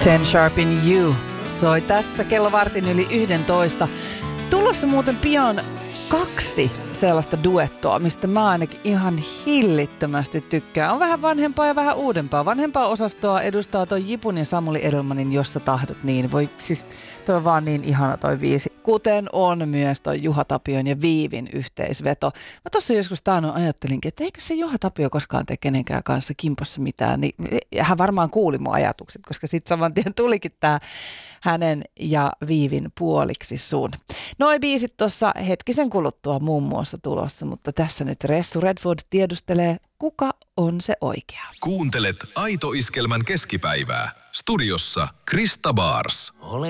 Ten Sharpin You soi tässä kello vartin yli 11. Tulossa muuten pian 2 sellaista duettoa, mistä mä ainakin ihan hillittömästi tykkään. On vähän vanhempaa ja vähän uudempaa. Vanhempaa osastoa edustaa toi Jipun ja Samuli Edelmanin Jos sä tahdot niin. Voi siis, toi on vaan niin ihana toi biisi. Kuten on myös toi Juha Tapion ja Viivin yhteisveto. Mä tossa joskus taannoin ajattelinkin, että eikö se Juha Tapio koskaan tee kenenkään kanssa kimpassa mitään. Niin hän varmaan kuuli mun ajatukset, koska sit saman tien tulikin tää hänen ja Viivin Puoliksi sun. Noi biisit tuossa hetkisen kuluttua muun muassa tulossa, mutta tässä nyt Ressu Redford tiedustelee, kuka on se oikea. Kuuntelet Aito Iskelmän keskipäivää. Studiossa Krista Baars.